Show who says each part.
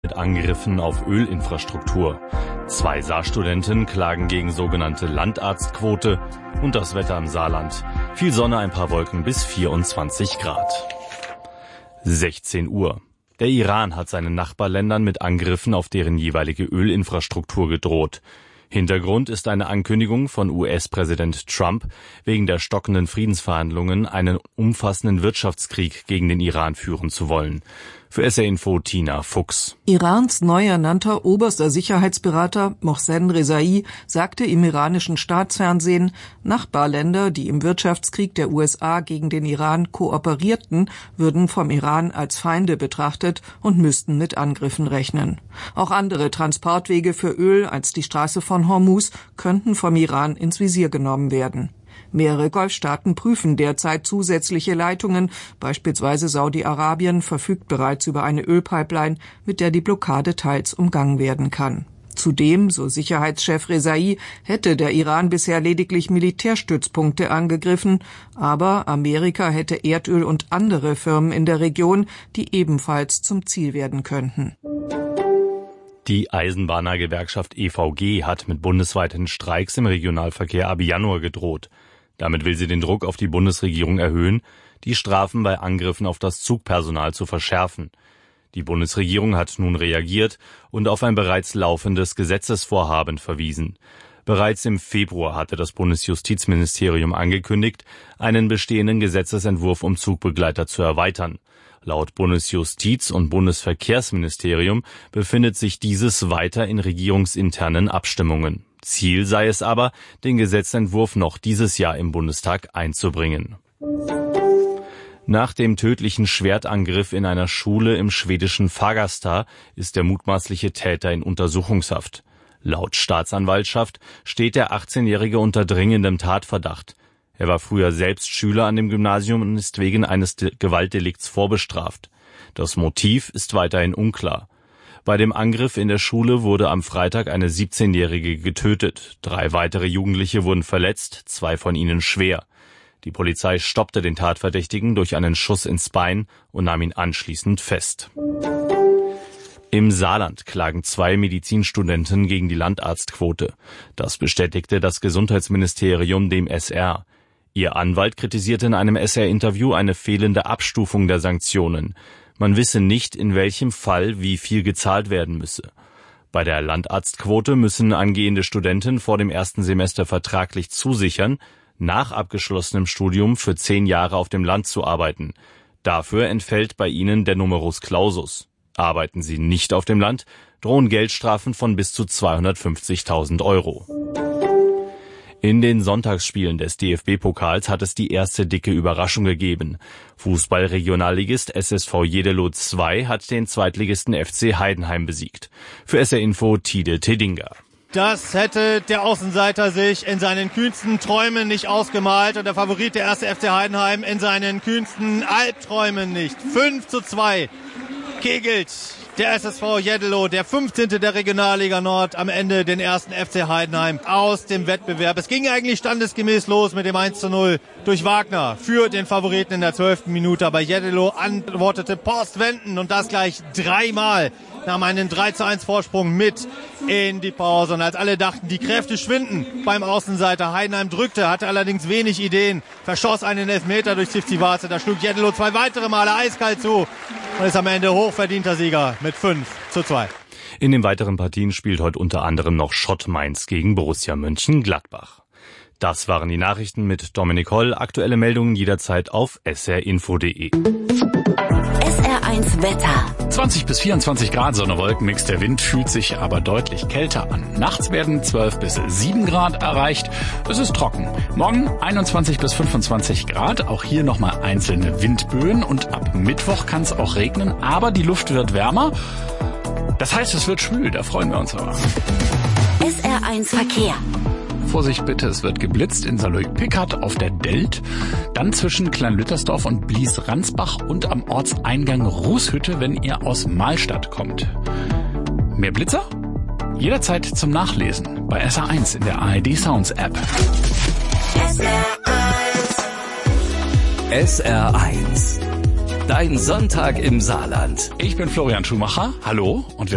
Speaker 1: mit Angriffen auf Ölinfrastruktur. 2 Saarstudenten klagen gegen sogenannte Landarztquote und das Wetter im Saarland. Viel Sonne, ein paar Wolken bis 24 Grad. 16 Uhr. Der Iran hat seinen Nachbarländern mit Angriffen auf deren jeweilige Ölinfrastruktur gedroht. Hintergrund ist eine Ankündigung von US-Präsident Trump, wegen der stockenden Friedensverhandlungen einen umfassenden Wirtschaftskrieg gegen den Iran führen zu wollen. Für SR Info Tina Fuchs.
Speaker 2: Irans neu ernannter oberster Sicherheitsberater Mohsen Rezaei sagte im iranischen Staatsfernsehen, Nachbarländer, die im Wirtschaftskrieg der USA gegen den Iran kooperierten, würden vom Iran als Feinde betrachtet und müssten mit Angriffen rechnen. Auch andere Transportwege für Öl als die Straße von Hormuz könnten vom Iran ins Visier genommen werden. Mehrere Golfstaaten prüfen derzeit zusätzliche Leitungen. Beispielsweise Saudi-Arabien verfügt bereits über eine Ölpipeline, mit der die Blockade teils umgangen werden kann. Zudem, so Sicherheitschef Rezaei, hätte der Iran bisher lediglich Militärstützpunkte angegriffen, aber Amerika hätte Erdöl und andere Firmen in der Region, die ebenfalls zum Ziel werden könnten.
Speaker 1: Die Eisenbahnergewerkschaft EVG hat mit bundesweiten Streiks im Regionalverkehr ab Januar gedroht. Damit will sie den Druck auf die Bundesregierung erhöhen, die Strafen bei Angriffen auf das Zugpersonal zu verschärfen. Die Bundesregierung hat nun reagiert und auf ein bereits laufendes Gesetzesvorhaben verwiesen. Bereits im Februar hatte das Bundesjustizministerium angekündigt, einen bestehenden Gesetzesentwurf um Zugbegleiter zu erweitern. Laut Bundesjustiz- und Bundesverkehrsministerium befindet sich dieses weiter in regierungsinternen Abstimmungen. Ziel sei es aber, den Gesetzentwurf noch dieses Jahr im Bundestag einzubringen. Nach dem tödlichen Schwertangriff in einer Schule im schwedischen Fagersta ist der mutmaßliche Täter in Untersuchungshaft. Laut Staatsanwaltschaft steht der 18-Jährige unter dringendem Tatverdacht. Er war früher selbst Schüler an dem Gymnasium und ist wegen eines Gewaltdelikts vorbestraft. Das Motiv ist weiterhin unklar. Bei dem Angriff in der Schule wurde am Freitag eine 17-Jährige getötet. 3 weitere Jugendliche wurden verletzt, 2 von ihnen schwer. Die Polizei stoppte den Tatverdächtigen durch einen Schuss ins Bein und nahm ihn anschließend fest. Im Saarland klagen 2 Medizinstudenten gegen die Landarztquote. Das bestätigte das Gesundheitsministerium dem SR. Ihr Anwalt kritisierte in einem SR-Interview eine fehlende Abstufung der Sanktionen. Man wisse nicht, in welchem Fall wie viel gezahlt werden müsse. Bei der Landarztquote müssen angehende Studenten vor dem ersten Semester vertraglich zusichern, nach abgeschlossenem Studium für 10 Jahre auf dem Land zu arbeiten. Dafür entfällt bei ihnen der Numerus Clausus. Arbeiten sie nicht auf dem Land, drohen Geldstrafen von bis zu 250.000 Euro. In den Sonntagsspielen des DFB-Pokals hat es die erste dicke Überraschung gegeben. Fußball-Regionalligist SSV Jeddelo II hat den Zweitligisten FC Heidenheim besiegt. Für SR Info Tide Tedinga.
Speaker 3: Das hätte der Außenseiter sich in seinen kühnsten Träumen nicht ausgemalt und der Favorit der 1. FC Heidenheim in seinen kühnsten Albträumen nicht. 5:2 kegelt der SSV Jeddelo, der 15. der Regionalliga Nord, am Ende den 1. FC Heidenheim aus dem Wettbewerb. Es ging eigentlich standesgemäß los mit dem 1:0 durch Wagner für den Favoriten in der 12. Minute. Aber Jeddelo antwortete postwendend und das gleich 3-mal. Nahm einen 3:1 Vorsprung mit in die Pause. Und als alle dachten, die Kräfte schwinden beim Außenseiter, Heidenheim drückte, hatte allerdings wenig Ideen, verschoss einen Elfmeter durch Tivzivaze. Da schlug Jeddelo 2 weitere Male eiskalt zu und ist am Ende hochverdienter Sieger mit 5:2.
Speaker 1: In den weiteren Partien spielt heute unter anderem noch Schott Mainz gegen Borussia Mönchengladbach. Das waren die Nachrichten mit Dominik Holl. Aktuelle Meldungen jederzeit auf srinfo.de.
Speaker 4: SR1 Wetter.
Speaker 5: 20 bis 24 Grad, Sonne, Wolkenmix. Der Wind fühlt sich aber deutlich kälter an. Nachts werden 12 bis 7 Grad erreicht. Es ist trocken. Morgen 21 bis 25 Grad. Auch hier nochmal einzelne Windböen. Und ab Mittwoch kann es auch regnen. Aber die Luft wird wärmer. Das heißt, es wird schwül. Da freuen wir uns aber.
Speaker 4: SR1 Verkehr.
Speaker 5: Vorsicht bitte, es wird geblitzt in Saarlouis-Pickert auf der Delt, dann zwischen Kleinlüttersdorf und Blies-Ransbach und am Ortseingang Rußhütte, wenn ihr aus Mahlstadt kommt. Mehr Blitzer? Jederzeit zum Nachlesen bei SR1 in der ARD Sounds App.
Speaker 6: SR1. Dein Sonntag im Saarland.
Speaker 5: Ich bin Florian Schumacher. Hallo und wir